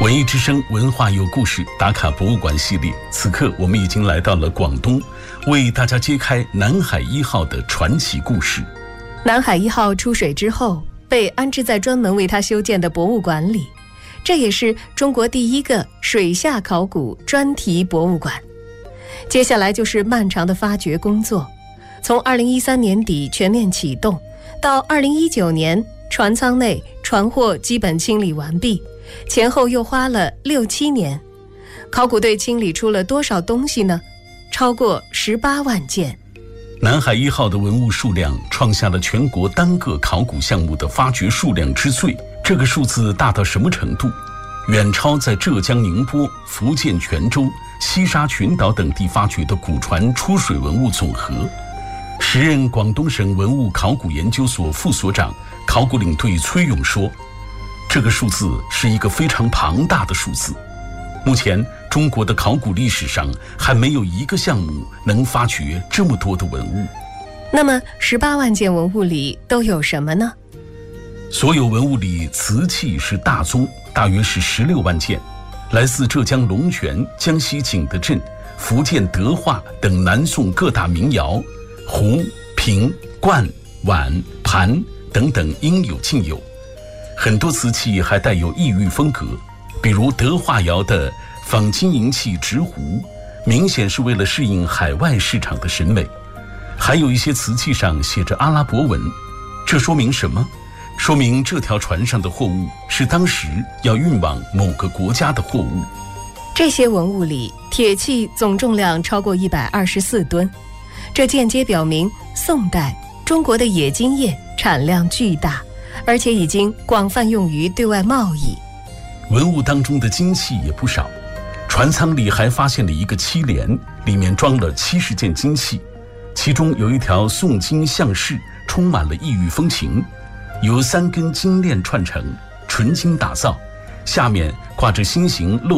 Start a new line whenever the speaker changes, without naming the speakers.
文艺之声文化有故事打卡博物馆系列，此刻我们已经来到了广东，为大家揭开南海1号的传奇故事。
南海1号出水之后，被安置在专门为它修建的博物馆里，这也是中国第一个水下考古专题博物馆。接下来就是漫长的发掘工作，从2013年底全面启动，到2019年船舱内船货基本清理完毕，前后又花了6、7年。考古队清理出了多少东西呢？超过18万件。
南海1号的文物数量创下了全国单个考古项目的发掘数量之最。这个数字大到什么程度？远超在浙江宁波、福建泉州、西沙群岛等地发掘的古船出水文物总和。时任广东省文物考古研究所副所长、考古领队崔勇说，这个数字是一个非常庞大的数字。目前中国的考古历史上还没有一个项目能发掘这么多的文物。
那么18万件文物里都有什么呢？
所有文物里，瓷器是大宗，大约是16万件，来自浙江龙泉、江西景德镇、福建德化等南宋各大名窑，壶、瓶、罐、碗、盘等等应有尽有。很多瓷器还带有异域风格，比如德化窑的仿金银器直壶，明显是为了适应海外市场的审美。还有一些瓷器上写着阿拉伯文，这说明什么？说明这条船上的货物是当时要运往某个国家的货物。
这些文物里，铁器总重量超过124吨，这间接表明宋代中国的冶金业产量巨大，而且已经广泛用于对外贸易。
文物当中的金器也不少，船舱里还发现了一个漆帘，里面装了70件金器，其中有一条宋金项饰，充满了异域风情，由3根金链串成，纯金打造，下面挂着心形镂